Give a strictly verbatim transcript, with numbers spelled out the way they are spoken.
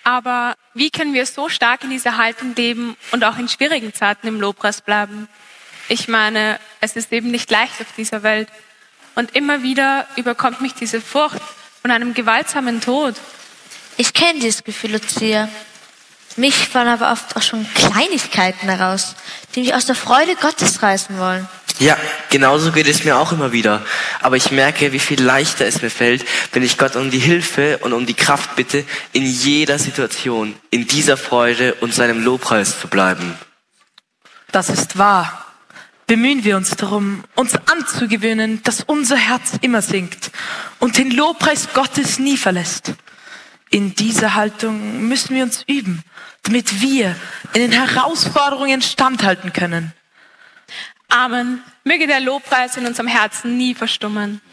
Aber wie können wir so stark in dieser Haltung leben und auch in schwierigen Zeiten im Lobpreis bleiben? Ich meine, es ist eben nicht leicht auf dieser Welt. Und immer wieder überkommt mich diese Furcht von einem gewaltsamen Tod. Ich kenne dieses Gefühl, Lucia. Mich fallen aber oft auch schon Kleinigkeiten heraus, die mich aus der Freude Gottes reißen wollen. Ja, genauso geht es mir auch immer wieder. Aber ich merke, wie viel leichter es mir fällt, wenn ich Gott um die Hilfe und um die Kraft bitte, in jeder Situation, in dieser Freude und seinem Lobpreis zu bleiben. Das ist wahr. Bemühen wir uns darum, uns anzugewöhnen, dass unser Herz immer singt und den Lobpreis Gottes nie verlässt. In dieser Haltung müssen wir uns üben, damit wir in den Herausforderungen standhalten können. Amen. Möge der Lobpreis in unserem Herzen nie verstummen.